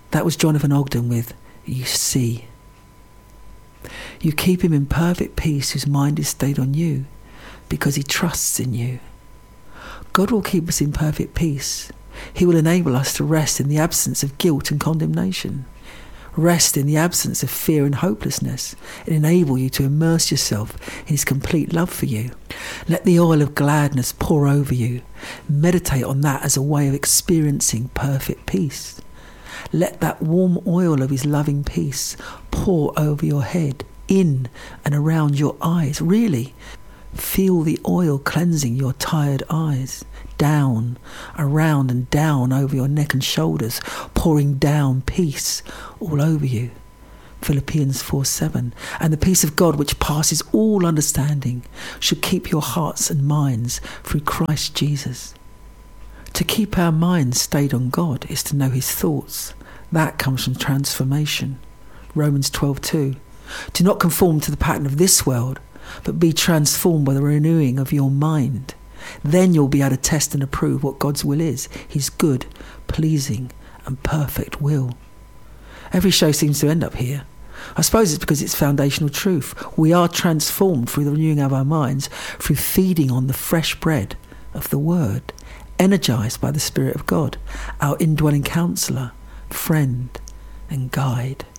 That was Jonathan Ogden with You See. You keep him in perfect peace whose mind is stayed on you, because he trusts in you. God will keep us in perfect peace. He will enable us to rest in the absence of guilt and condemnation. Rest in the absence of fear and hopelessness, and enable you to immerse yourself in his complete love for you. Let the oil of gladness pour over you. Meditate on that as a way of experiencing perfect peace. Let that warm oil of his loving peace pour over your head, in and around your eyes. Really, feel the oil cleansing your tired eyes. Down, around and down over your neck and shoulders, pouring down peace all over you. Philippians 4:7. And the peace of God, which passes all understanding, should keep your hearts and minds through Christ Jesus. To keep our minds stayed on God is to know his thoughts. That comes from transformation. Romans 12:2. Do not conform to the pattern of this world, but be transformed by the renewing of your mind. Then you'll be able to test and approve what God's will is, his good, pleasing and perfect will. Every show seems to end up here. I suppose it's because it's foundational truth. We are transformed through the renewing of our minds, through feeding on the fresh bread of the Word, energized by the Spirit of God, our indwelling counsellor, friend and guide.